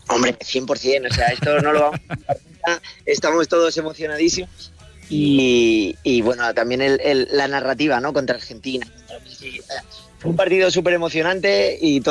Hombre, 100%, o sea, esto no lo vamos a contar nunca, estamos todos emocionadísimos y bueno, también la narrativa, ¿no? Contra Argentina. Fue un partido súper emocionante y todo